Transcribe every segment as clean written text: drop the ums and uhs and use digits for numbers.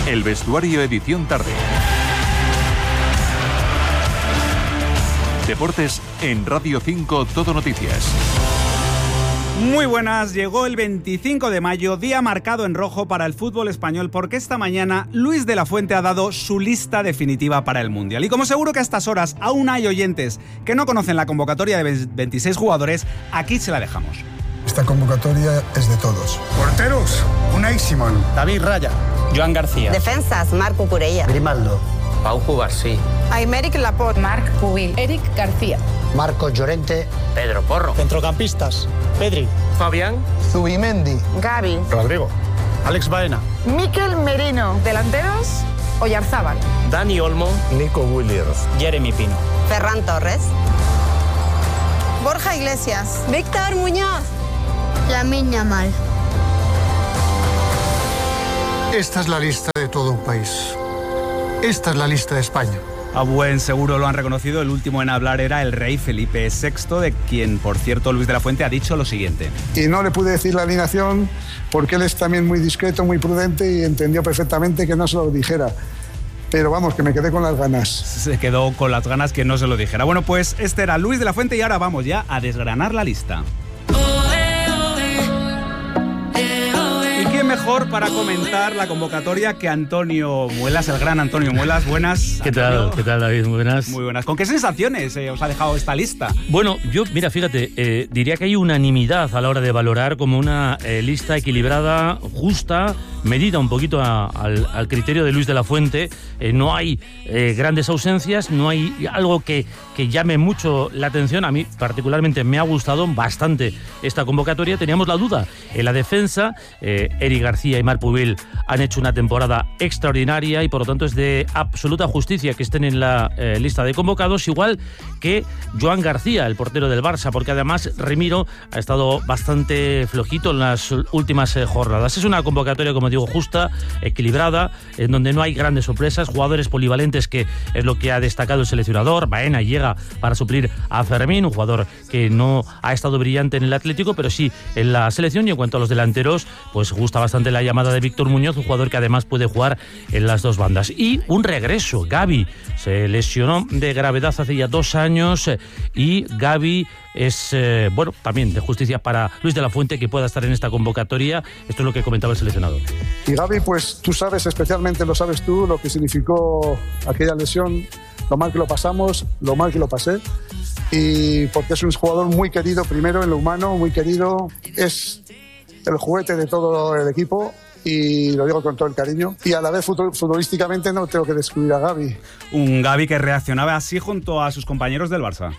El vestuario edición tarde. Deportes en Radio 5 Todo Noticias. Muy buenas, llegó el 25 de mayo, día marcado en rojo para el fútbol español, porque esta mañana Luis de la Fuente ha dado su lista definitiva para el Mundial. Y como seguro que a estas horas aún hay oyentes que no conocen la convocatoria de 26 jugadores, aquí se la dejamos. Esta convocatoria es de todos. Porteros, Unai Simón, David Raya, Joan García. Defensas, Marc Cucurella, Grimaldo, Pau Cubarsí, Aymeric Laporte, Marc Pubil, Eric García, Marcos Llorente, Pedro Porro. Centrocampistas, Pedri, Fabián, Zubimendi, Gavi, Rodrigo, Alex Baena, Mikel Merino. Delanteros, Oyarzábal, Dani Olmo, Nico Williams, Jeremy Pino, Ferran Torres, Borja Iglesias, Víctor Muñoz, Lamine Yamal. esta es la lista de todo un país. Esta es la lista de España. A buen seguro lo han reconocido, el último en hablar era el rey Felipe VI, de quien, por cierto, Luis de la Fuente ha dicho lo siguiente. Y no le pude decir la alineación porque él es también muy discreto, muy prudente y entendió perfectamente que no se lo dijera. Pero vamos, que me quedé con las ganas. Se quedó con las ganas que no se lo dijera. Bueno, pues este era Luis de la Fuente y ahora vamos ya a desgranar la lista. ¿Y quién mejor para comentar la convocatoria que Antonio Muelas, el gran Antonio Muelas? Buenas. ¿Qué tal? ¿Qué tal, David? Muy buenas. Muy buenas. ¿Con qué sensaciones os ha dejado esta lista? Bueno, yo, mira, fíjate, diría que hay unanimidad a la hora de valorar como una lista equilibrada, justa, medida un poquito al criterio de Luis de la Fuente. No hay grandes ausencias, no hay algo que llame mucho la atención. A mí particularmente me ha gustado bastante esta convocatoria. Teníamos la duda en la defensa. Eric García y Marc Pubil han hecho una temporada extraordinaria y por lo tanto es de absoluta justicia que estén en la lista de convocados, igual que Joan García, el portero del Barça, porque además Remiro ha estado bastante flojito en las últimas jornadas. Es una convocatoria, como digo, justa, equilibrada, en donde no hay grandes sorpresas, jugadores polivalentes, que es lo que ha destacado el seleccionador. Baena llega para suplir a Fermín, un jugador que no ha estado brillante en el Atlético, pero sí en la selección. Y en cuanto a los delanteros, pues gusta bastante la llamada de Víctor Muñoz, un jugador que además puede jugar en las dos bandas. Y un regreso, Gavi se lesionó de gravedad hace ya 2 años y Gavi es, bueno, también de justicia para Luis de la Fuente que pueda estar en esta convocatoria. Esto es lo que comentaba el seleccionador. Y Gavi, pues tú sabes, especialmente lo sabes tú, lo que significó aquella lesión, lo mal que lo pasamos, lo mal que lo pasé. Y porque es un jugador muy querido, primero en lo humano, muy querido, es el juguete de todo el equipo y lo digo con todo el cariño. Y a la vez futbolísticamente no tengo que descubrir a Gavi. Un Gavi que reaccionaba así junto a sus compañeros del Barça.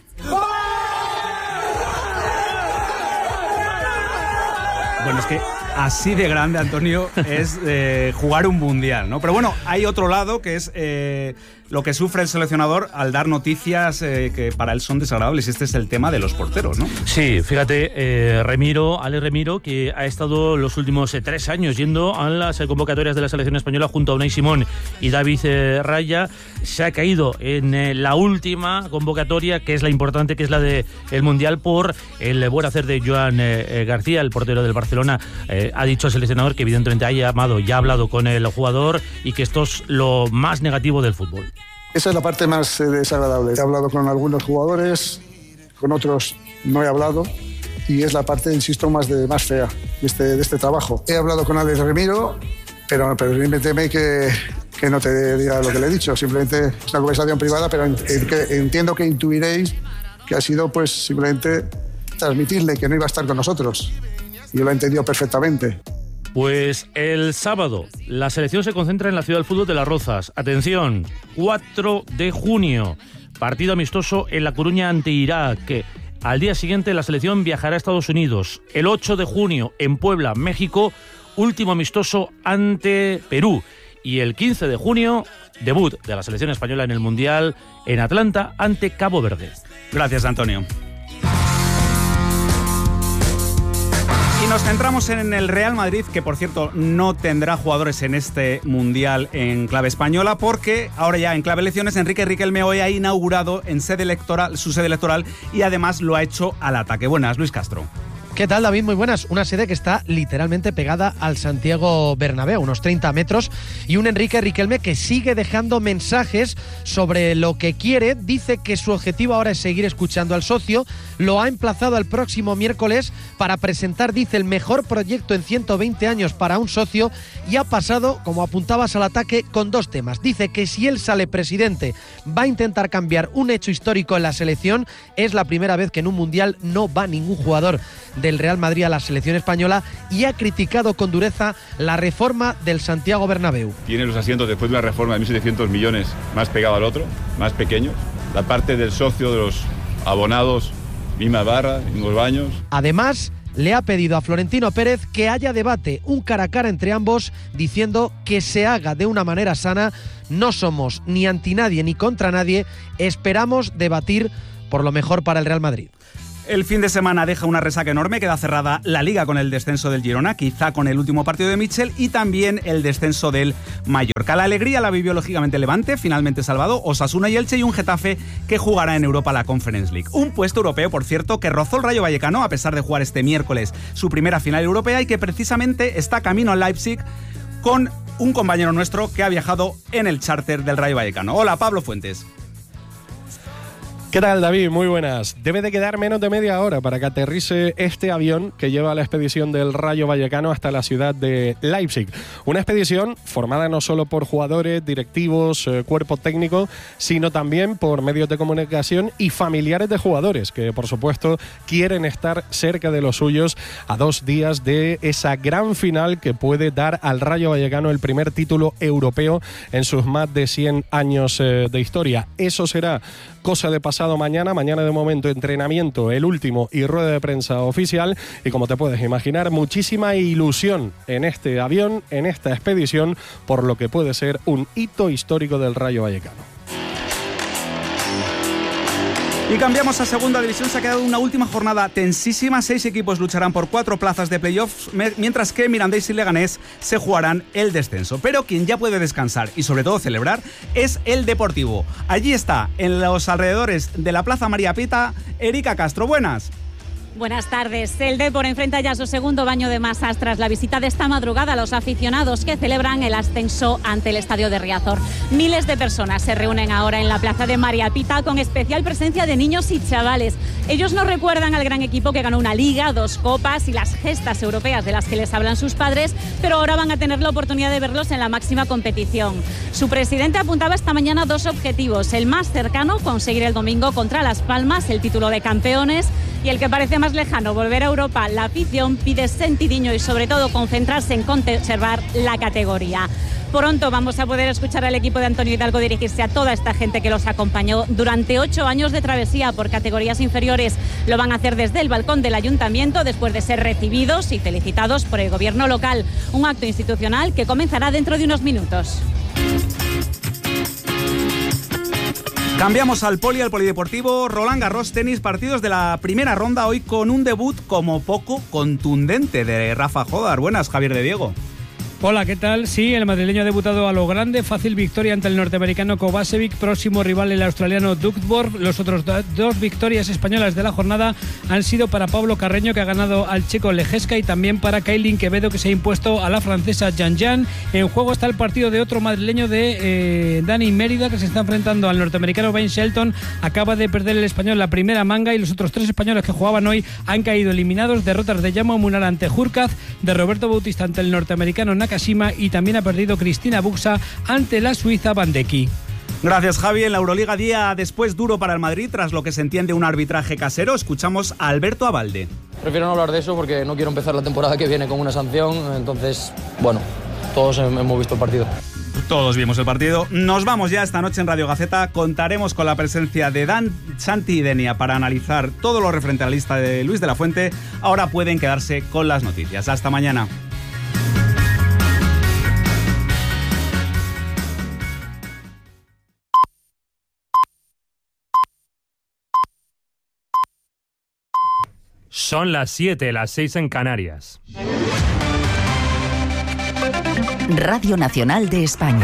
Bueno, es que así de grande, Antonio, es jugar un mundial, ¿no? Pero bueno, hay otro lado que es lo que sufre el seleccionador al dar noticias que para él son desagradables. Este es el tema de los porteros, ¿no? Sí, fíjate, Ale Remiro, que ha estado los últimos 3 años yendo a las convocatorias de la selección española junto a Unai Simón y David Raya, se ha caído en la última convocatoria, que es la importante, que es la del Mundial, por el buen hacer de Joan García, el portero del Barcelona. Ha dicho el seleccionador que evidentemente ha llamado, ya ha hablado con el jugador y que esto es lo más negativo del fútbol. Esa es la parte más desagradable. He hablado con algunos jugadores, con otros no he hablado, y es la parte, insisto, más fea de este trabajo. He hablado con Alex Remiro, pero permíteme que no te diga lo que le he dicho. Simplemente es una conversación privada, pero entiendo que intuiréis que ha sido pues simplemente transmitirle que no iba a estar con nosotros. Yo lo he entendido perfectamente. Pues el sábado la selección se concentra en la Ciudad del Fútbol de Las Rozas. Atención, 4 de junio, partido amistoso en La Coruña ante Irak. Al día siguiente la selección viajará a Estados Unidos. El 8 de junio en Puebla, México, último amistoso ante Perú. Y el 15 de junio, debut de la selección española en el Mundial en Atlanta ante Cabo Verde. Gracias, Antonio. Y nos centramos en el Real Madrid, que por cierto no tendrá jugadores en este Mundial en clave española, porque ahora ya en clave elecciones Enrique Riquelme hoy ha inaugurado en su sede electoral y además lo ha hecho al ataque. Buenas, Luis Castro. ¿Qué tal, David? Muy buenas. Una sede que está literalmente pegada al Santiago Bernabéu, unos 30 metros, y un Enrique Riquelme que sigue dejando mensajes sobre lo que quiere. Dice que su objetivo ahora es seguir escuchando al socio. Lo ha emplazado al próximo miércoles para presentar, dice, el mejor proyecto en 120 años para un socio, y ha pasado, como apuntabas, al ataque con 2 temas. Dice que si él sale presidente va a intentar cambiar un hecho histórico en la selección. Es la primera vez que en un mundial no va ningún jugador del Real Madrid a la selección española, y ha criticado con dureza la reforma del Santiago Bernabéu. Tiene los asientos después de una reforma de 1.700 millones más pegado al otro, más pequeños. La parte del socio, de los abonados, mismas barras, mismos baños. Además, le ha pedido a Florentino Pérez que haya debate, un cara a cara entre ambos, diciendo que se haga de una manera sana. No somos ni anti nadie ni contra nadie, esperamos debatir por lo mejor para el Real Madrid. El fin de semana deja una resaca enorme, queda cerrada la Liga con el descenso del Girona, quizá con el último partido de Mitchell, y también el descenso del Mallorca. La alegría la vivió lógicamente Levante, finalmente salvado, Osasuna y Elche, y un Getafe que jugará en Europa la Conference League. Un puesto europeo, por cierto, que rozó el Rayo Vallecano a pesar de jugar este miércoles su primera final europea, y que precisamente está camino a Leipzig con un compañero nuestro que ha viajado en el charter del Rayo Vallecano. Hola, Pablo Fuentes. ¿Qué tal, David? Muy buenas. Debe de quedar menos de media hora para que aterrice este avión que lleva la expedición del Rayo Vallecano hasta la ciudad de Leipzig. Una expedición formada no solo por jugadores, directivos, cuerpo técnico, sino también por medios de comunicación y familiares de jugadores que, por supuesto, quieren estar cerca de los suyos a 2 días de esa gran final que puede dar al Rayo Vallecano el primer título europeo en sus más de 100 años de historia. Eso será cosa de pasado mañana. Mañana, de momento, entrenamiento, el último, y rueda de prensa oficial. Y como te puedes imaginar, muchísima ilusión en este avión, en esta expedición, por lo que puede ser un hito histórico del Rayo Vallecano. Y cambiamos a segunda división. Se ha quedado una última jornada tensísima. 6 equipos lucharán por 4 plazas de playoffs, mientras que Mirandés y Leganés se jugarán el descenso. Pero quien ya puede descansar y sobre todo celebrar es el Deportivo. Allí está, en los alrededores de la Plaza María Pita, Erika Castro. Buenas. Buenas tardes. El Depor enfrenta ya su segundo baño de masas tras la visita de esta madrugada a los aficionados que celebran el ascenso ante el estadio de Riazor. Miles de personas se reúnen ahora en la plaza de María Pita, con especial presencia de niños y chavales. Ellos no recuerdan al gran equipo que ganó una liga, 2 copas y las gestas europeas de las que les hablan sus padres, pero ahora van a tener la oportunidad de verlos en la máxima competición. Su presidente apuntaba esta mañana 2 objetivos. El más cercano, conseguir el domingo contra Las Palmas el título de campeones, y el que parece más lejano, volver a Europa. La afición pide sentidiño y sobre todo concentrarse en conservar la categoría. Pronto vamos a poder escuchar al equipo de Antonio Hidalgo dirigirse a toda esta gente que los acompañó durante 8 años de travesía por categorías inferiores. Lo van a hacer desde el balcón del ayuntamiento después de ser recibidos y felicitados por el gobierno local. Un acto institucional que comenzará dentro de unos minutos. Cambiamos al polideportivo. Roland Garros tenis, partidos de la primera ronda hoy con un debut como poco contundente de Rafa Jódar. Buenas, Javier de Diego. Hola, ¿qué tal? Sí, el madrileño ha debutado a lo grande, fácil victoria ante el norteamericano Kovacevic, próximo rival el australiano Duckworth. Los otros 2 victorias españolas de la jornada han sido para Pablo Carreño, que ha ganado al checo Lejeska, y también para Kailin Quevedo, que se ha impuesto a la francesa Yan. En juego está el partido de otro madrileño de Dani Mérida, que se está enfrentando al norteamericano Ben Shelton. Acaba de perder el español la primera manga y los otros 3 españoles que jugaban hoy han caído eliminados. Derrotas de Jaume Munar ante Hurkacz, de Roberto Bautista ante el norteamericano Nakashima, y también ha perdido Cristina Buxa ante la suiza Bandecki. Gracias, Javi. En la Euroliga, día después duro para el Madrid tras lo que se entiende un arbitraje casero. Escuchamos a Alberto Abalde. Prefiero no hablar de eso porque no quiero empezar la temporada que viene con una sanción. Entonces, bueno, todos hemos visto el partido. Todos vimos el partido. Nos vamos ya esta noche en Radio Gaceta. Contaremos con la presencia de Dan, Santi y Denia para analizar todo lo referente a la lista de Luis de la Fuente. Ahora pueden quedarse con las noticias. Hasta mañana. Son las 7, las 6 en Canarias. Radio Nacional de España.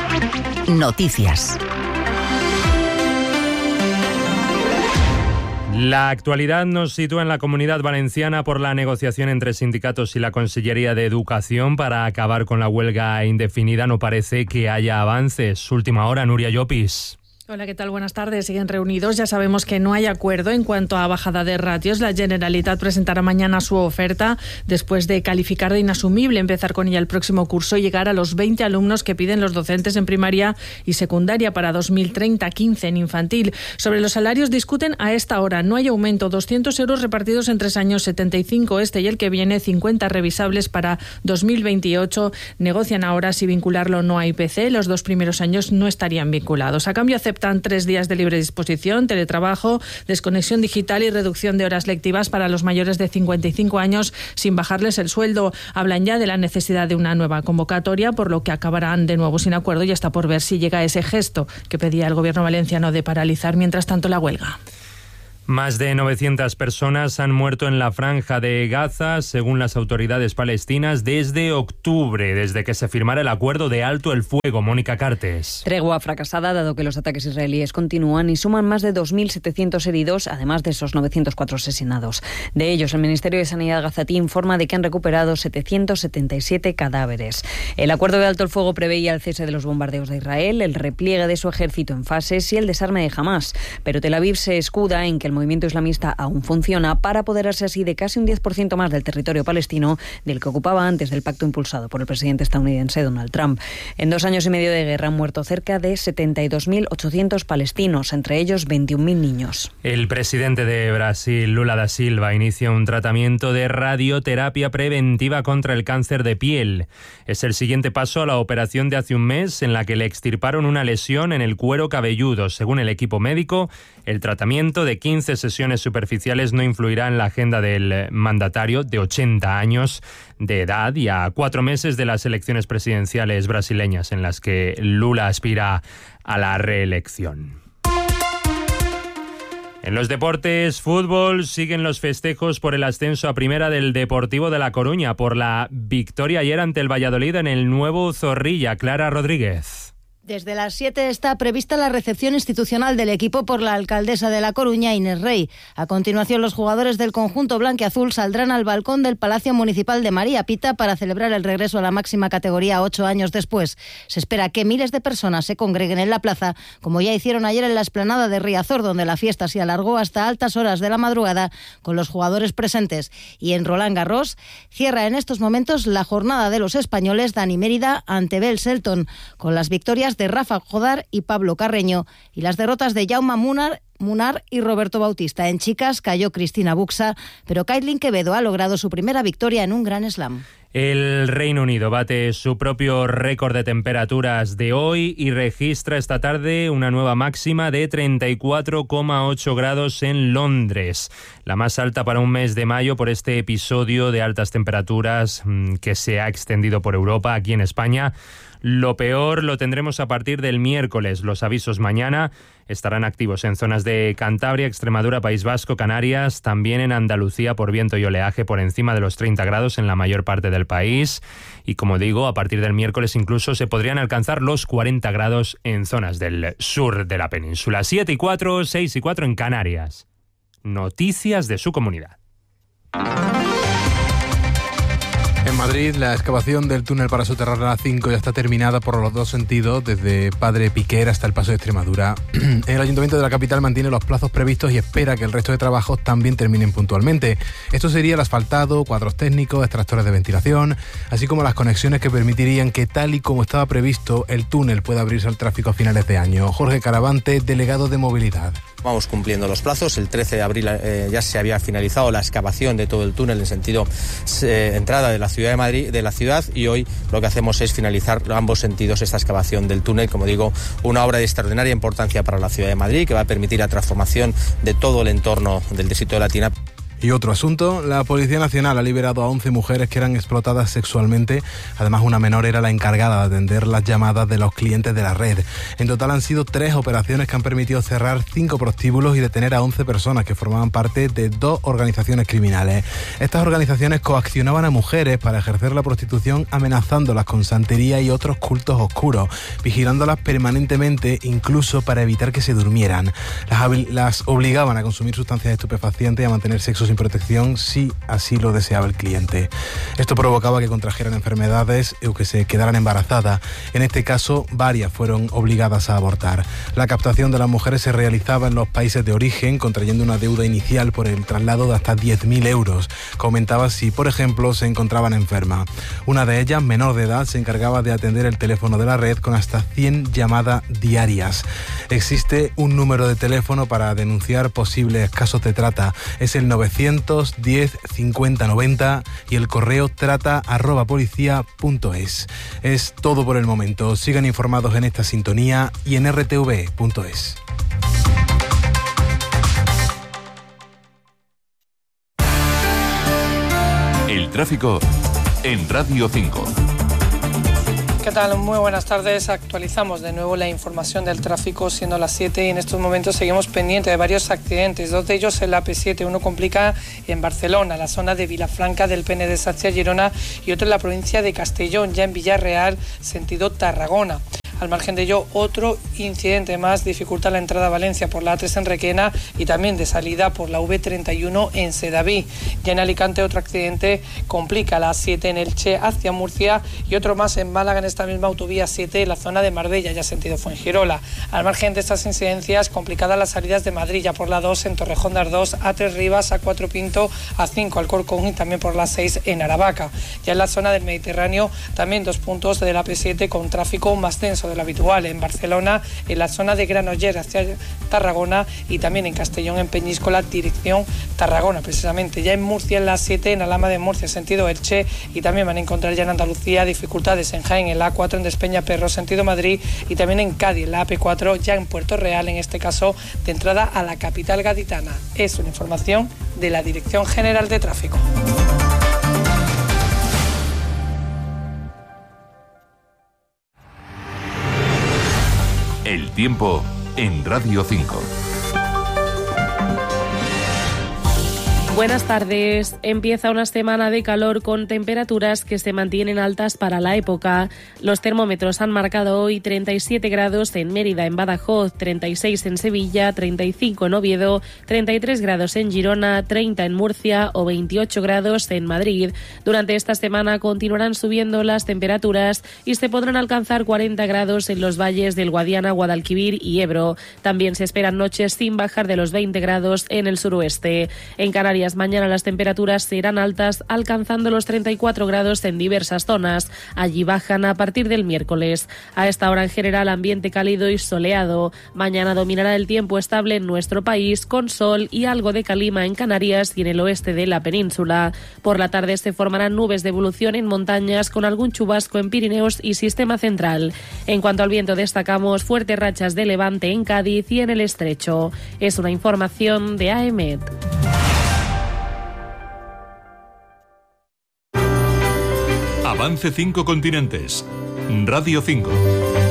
Noticias. La actualidad nos sitúa en la Comunidad Valenciana por la negociación entre sindicatos y la Consellería de Educación para acabar con la huelga indefinida. No parece que haya avances. Última hora, Nuria Llopis. Hola, ¿qué tal? Buenas tardes. Siguen reunidos. Ya sabemos que no hay acuerdo en cuanto a bajada de ratios. La Generalitat presentará mañana su oferta después de calificar de inasumible empezar con ella el próximo curso y llegar a los 20 alumnos que piden los docentes en primaria y secundaria para 2030, 15 en infantil. Sobre los salarios discuten a esta hora. No hay aumento. 200 euros repartidos en 3 años, 75 este y el que viene, 50 revisables para 2028. Negocian ahora si vincularlo o no a IPC. Los 2 primeros años no estarían vinculados. A cambio, aceptan 3 días de libre disposición, teletrabajo, desconexión digital y reducción de horas lectivas para los mayores de 55 años sin bajarles el sueldo. Hablan ya de la necesidad de una nueva convocatoria, por lo que acabarán de nuevo sin acuerdo y está por ver si llega ese gesto que pedía el gobierno valenciano de paralizar mientras tanto la huelga. Más de 900 personas han muerto en la Franja de Gaza, según las autoridades palestinas, desde octubre, desde que se firmara el acuerdo de alto el fuego. Mónica Cartes. Tregua fracasada, dado que los ataques israelíes continúan y suman más de 2.700 heridos, además de esos 904 asesinados. De ellos, el Ministerio de Sanidad gazatí informa de que han recuperado 777 cadáveres. El acuerdo de alto el fuego preveía el cese de los bombardeos de Israel, el repliegue de su ejército en fases y el desarme de Hamás. Pero Tel Aviv se escuda en que el movimiento islamista aún funciona para apoderarse así de casi un 10% más del territorio palestino del que ocupaba antes del pacto impulsado por el presidente estadounidense Donald Trump. En 2 años y medio de guerra han muerto cerca de 72.800 palestinos, entre ellos 21.000 niños. El presidente de Brasil, Lula da Silva, inicia un tratamiento de radioterapia preventiva contra el cáncer de piel. Es el siguiente paso a la operación de hace un mes en la que le extirparon una lesión en el cuero cabelludo. Según el equipo médico, el tratamiento de 15 sesiones superficiales no influirá en la agenda del mandatario de 80 años de edad y a 4 meses de las elecciones presidenciales brasileñas en las que Lula aspira a la reelección. En los deportes, fútbol, siguen los festejos por el ascenso a primera del Deportivo de La Coruña por la victoria ayer ante el Valladolid en el nuevo Zorrilla. Clara Rodríguez. Desde las 7 está prevista la recepción institucional del equipo por la alcaldesa de La Coruña, Inés Rey. A continuación, los jugadores del conjunto blanquiazul saldrán al balcón del Palacio Municipal de María Pita para celebrar el regreso a la máxima categoría 8 años después. Se espera que miles de personas se congreguen en la plaza, como ya hicieron ayer en la explanada de Riazor, donde la fiesta se alargó hasta altas horas de la madrugada con los jugadores presentes. Y en Roland Garros cierra en estos momentos la jornada de los españoles Dani Mérida ante Bell Selton, con las victorias de Rafa Jodar y Pablo Carreño y las derrotas de Jaume Munar y Roberto Bautista. En chicas cayó Cristina Buxa, pero Kaitlyn Quevedo ha logrado su primera victoria en un Grand Slam. El Reino Unido bate su propio récord de temperaturas de hoy y registra esta tarde una nueva máxima de 34,8 grados en Londres, la más alta para un mes de mayo por este episodio de altas temperaturas que se ha extendido por Europa. Aquí en España lo peor lo tendremos a partir del miércoles. Los avisos mañana estarán activos en zonas de Cantabria, Extremadura, País Vasco, Canarias, también en Andalucía por viento y oleaje por encima de los 30 grados en la mayor parte del país. Y como digo, a partir del miércoles incluso se podrían alcanzar los 40 grados en zonas del sur de la península. 7 y 4, 6 y 4 en Canarias. Noticias de su comunidad. En Madrid, la excavación del túnel para soterrar la A5 ya está terminada por los 2 sentidos, desde Padre Piquer hasta el Paso de Extremadura. El Ayuntamiento de la capital mantiene los plazos previstos y espera que el resto de trabajos también terminen puntualmente. Esto sería el asfaltado, cuadros técnicos, extractores de ventilación, así como las conexiones que permitirían que, tal y como estaba previsto, el túnel pueda abrirse al tráfico a finales de año. Jorge Caravante, delegado de Movilidad. Vamos cumpliendo los plazos. El 13 de abril ya se había finalizado la excavación de todo el túnel en sentido entrada de la ciudad de Madrid, de la ciudad, y hoy lo que hacemos es finalizar ambos sentidos esta excavación del túnel. Como digo, una obra de extraordinaria importancia para la ciudad de Madrid que va a permitir la transformación de todo el entorno del distrito de Latina. Y otro asunto, la Policía Nacional ha liberado a 11 mujeres que eran explotadas sexualmente. Además, una menor era la encargada de atender las llamadas de los clientes de la red. En total han sido 3 operaciones que han permitido cerrar 5 prostíbulos y detener a 11 personas que formaban parte de 2 organizaciones criminales. Estas organizaciones coaccionaban a mujeres para ejercer la prostitución, amenazándolas con santería y otros cultos oscuros, vigilándolas permanentemente, incluso para evitar que se durmieran. Las obligaban a consumir sustancias estupefacientes y a mantener sexo sin protección si así lo deseaba el cliente. Esto provocaba que contrajeran enfermedades o que se quedaran embarazadas. En este caso, varias fueron obligadas a abortar. La captación de las mujeres se realizaba en los países de origen, contrayendo una deuda inicial por el traslado de hasta 10.000 euros. Comentaba si, por ejemplo, se encontraban enfermas. Una de ellas, menor de edad, se encargaba de atender el teléfono de la red con hasta 100 llamadas diarias. Existe un número de teléfono para denunciar posibles casos de trata. Es el 910 50 90 y el correo trata@policia.es. Es todo por el momento. Sigan informados en esta sintonía y en rtv.es. El tráfico en Radio 5. ¿Qué tal? Muy buenas tardes. Actualizamos de nuevo la información del tráfico siendo las 7 y en estos momentos seguimos pendientes de varios accidentes. 2 de ellos en la AP7. Uno complica en Barcelona, la zona de Vilafranca del Penedès de Sacia, Girona, y otro en la provincia de Castellón, ya en Villarreal, sentido Tarragona. Al margen de ello, otro incidente más dificulta la entrada a Valencia por la A3 en Requena y también de salida por la V31 en Sedaví. Ya en Alicante, otro accidente complica la A7 en Elche hacia Murcia y otro más en Málaga en esta misma autovía 7 en la zona de Marbella, ya sentido Fuengirola. Al margen de estas incidencias, complicadas las salidas de Madrid, ya por la 2 en Torrejón de Ardoz, A3 Rivas, A4 Pinto, A5 Alcorcón y también por la 6 en Aravaca. Ya en la zona del Mediterráneo, también 2 puntos de la P7 con tráfico más denso de lo habitual en Barcelona, en la zona de Granollers hacia Tarragona y también en Castellón, en Peñíscola, dirección Tarragona, precisamente. Ya en Murcia, en la 7, en Alhama de Murcia, sentido Elche, y también van a encontrar ya en Andalucía dificultades en Jaén, en la A4 en Despeñaperro, sentido Madrid, y también en Cádiz, en la AP4, ya en Puerto Real, en este caso de entrada a la capital gaditana. Es una información de la Dirección General de Tráfico. El tiempo en Radio 5. Buenas tardes. Empieza una semana de calor con temperaturas que se mantienen altas para la época. Los termómetros han marcado hoy 37 grados en Mérida, en Badajoz, 36 en Sevilla, 35 en Oviedo, 33 grados en Girona, 30 en Murcia o 28 grados en Madrid. Durante esta semana continuarán subiendo las temperaturas y se podrán alcanzar 40 grados en los valles del Guadiana, Guadalquivir y Ebro. También se esperan noches sin bajar de los 20 grados en el suroeste. En Canarias, mañana las temperaturas serán altas, alcanzando los 34 grados en diversas zonas. Allí bajan a partir del miércoles. A esta hora en general ambiente cálido y soleado. Mañana dominará el tiempo estable en nuestro país, con sol y algo de calima en Canarias y en el oeste de la península. Por la tarde se formarán nubes de evolución en montañas con algún chubasco en Pirineos y Sistema Central. En cuanto al viento, destacamos fuertes rachas de levante en Cádiz y en el Estrecho. Es una información de AEMET. Avance 5 continentes. Radio 5.